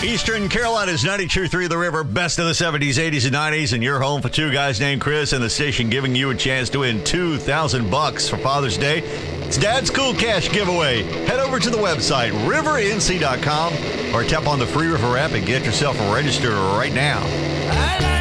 Eastern Carolina's 92.3 The River, best of the 70s, 80s, and 90s, and you're home for two guys named Chris, and the station giving you a chance to win $2,000 for Father's Day. It's Dad's Cool Cash giveaway. Head over to the website, rivernc.com, or tap on the free River app and get yourself registered right now.